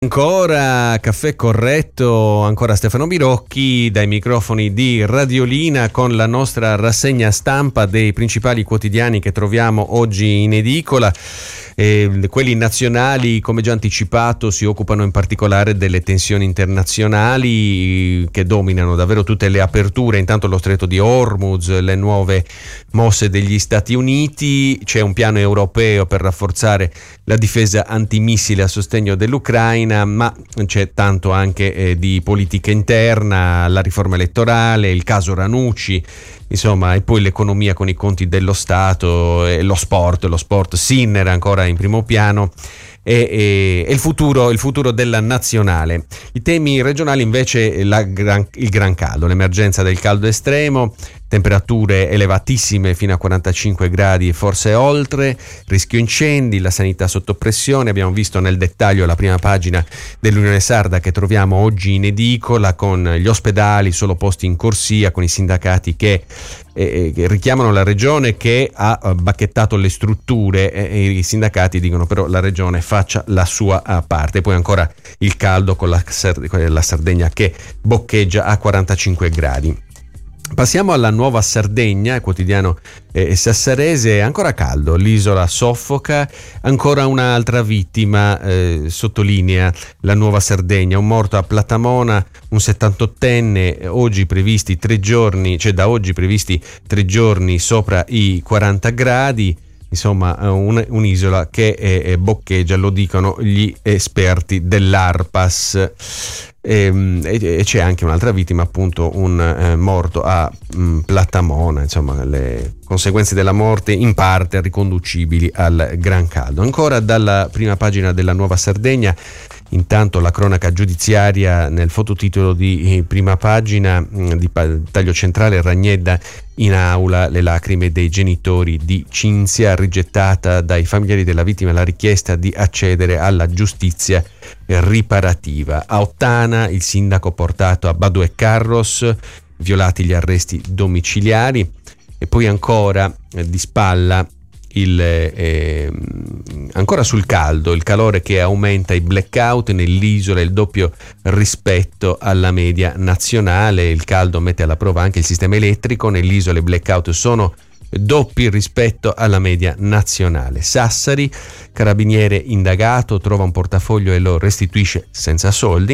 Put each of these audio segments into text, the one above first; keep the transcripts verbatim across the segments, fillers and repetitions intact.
Ancora caffè corretto, ancora Stefano Birocchi dai microfoni di Radiolina con la nostra rassegna stampa dei principali quotidiani che troviamo oggi in edicola. Eh, quelli nazionali, come già anticipato, si occupano in particolare delle tensioni internazionali che dominano davvero tutte le aperture. Intanto lo stretto di Hormuz, le nuove mosse degli Stati Uniti, c'è un piano europeo per rafforzare la difesa antimissile a sostegno dell'Ucraina, ma c'è tanto anche eh, di politica interna, la riforma elettorale, il caso Ranucci, insomma, e poi l'economia con i conti dello Stato e lo sport, lo sport Sinner ancora in primo piano e, e, e il futuro, il futuro della nazionale. I temi regionali invece, la gran, il gran caldo, l'emergenza del caldo estremo, temperature elevatissime fino a quarantacinque gradi e forse oltre, rischio incendi, la sanità sotto pressione. Abbiamo visto nel dettaglio la prima pagina dell'Unione Sarda che troviamo oggi in edicola, con gli ospedali solo posti in corsia, con i sindacati che, eh, che richiamano la regione che ha bacchettato le strutture e, e i sindacati dicono però la regione faccia la sua parte. Poi ancora il caldo con la, la Sardegna che boccheggia a quarantacinque gradi. Passiamo alla Nuova Sardegna, quotidiano eh, sassarese, ancora caldo, l'isola soffoca, ancora un'altra vittima, eh, sottolinea la Nuova Sardegna, un morto a Platamona, un settantottenne, oggi previsti tre giorni, cioè da oggi previsti tre giorni sopra i quaranta gradi. Insomma, un, un'isola che è, è boccheggia, lo dicono gli esperti dell'Arpas. E, e c'è anche un'altra vittima, appunto un eh, morto a mh, Platamona. Insomma, le conseguenze della morte in parte riconducibili al gran caldo. Ancora dalla prima pagina della Nuova Sardegna, intanto la cronaca giudiziaria nel fototitolo di prima pagina mh, di taglio centrale: Ragnedda in aula, le lacrime dei genitori di Cinzia, rigettata dai familiari della vittima la richiesta di accedere alla giustizia riparativa. A Ottana il sindaco portato a Baduè Carros, violati gli arresti domiciliari. E poi ancora eh, di spalla il eh, ancora sul caldo, il calore che aumenta, i blackout nell'isola, il doppio rispetto alla media nazionale. Il caldo mette alla prova anche il sistema elettrico, nell'isola i blackout sono doppi rispetto alla media nazionale. Sassari, carabiniere indagato, trova un portafoglio e lo restituisce senza soldi.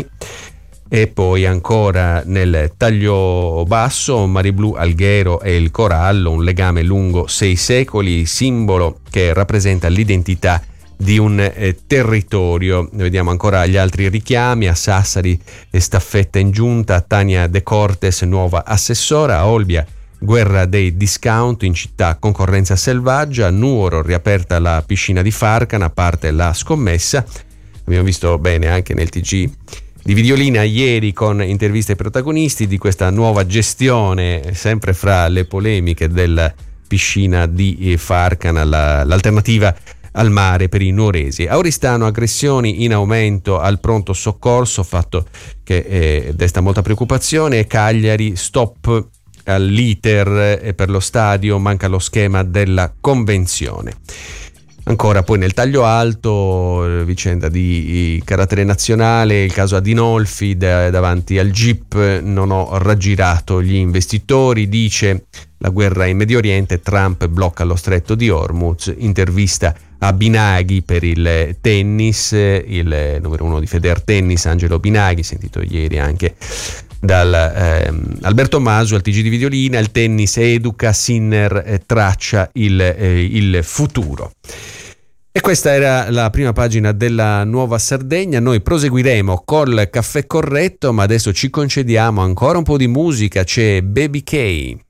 E poi ancora nel taglio basso, Mariblu Alghero e il corallo, un legame lungo sei secoli, simbolo che rappresenta l'identità di un eh, territorio. Vediamo ancora gli altri richiami: a Sassari staffetta in giunta, Tania De Cortes nuova assessora, a Olbia guerra dei discount, in città concorrenza selvaggia, a Nuoro riaperta la piscina di Farcana, parte la scommessa. Abbiamo visto bene anche nel T G di Videolina ieri, con interviste ai protagonisti di questa nuova gestione, sempre fra le polemiche della piscina di Farcana, la, l'alternativa al mare per i nuoresi. A Oristano aggressioni in aumento al pronto soccorso, fatto che eh, desta molta preoccupazione. E Cagliari, stop all'iter per lo stadio, manca lo schema della convenzione. Ancora poi nel taglio alto, vicenda di carattere nazionale, il caso Adinolfi, da, davanti al G I P non ho raggirato gli investitori, dice la guerra in Medio Oriente, Trump blocca lo stretto di Hormuz. Intervista a Binaghi per il tennis, il numero uno di Feder Tennis, Angelo Binaghi, sentito ieri anche dal ehm, Alberto Masu al T G di Videolina. Il tennis educa, Sinner eh, traccia il, eh, il futuro. E questa era la prima pagina della Nuova Sardegna. Noi proseguiremo col caffè corretto, ma adesso ci concediamo ancora un po' di musica. C'è Baby K.